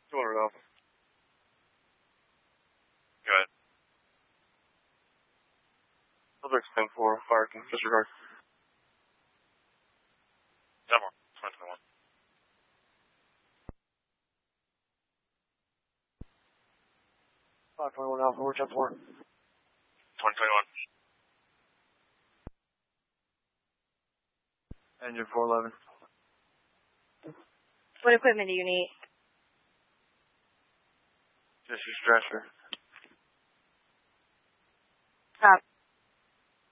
200 Alpha. Go ahead. Subject's 10-4, Fireton, disregard. 10 more, 2021. 521 Alpha, we're 10-4. 2021. Engine 411. What equipment do you need? Just your stretcher.